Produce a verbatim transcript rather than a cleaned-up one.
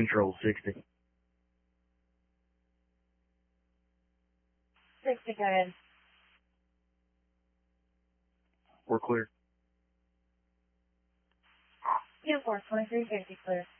Control sixty. sixty, go ahead. We're clear. Uniform twenty-three fifty, clear.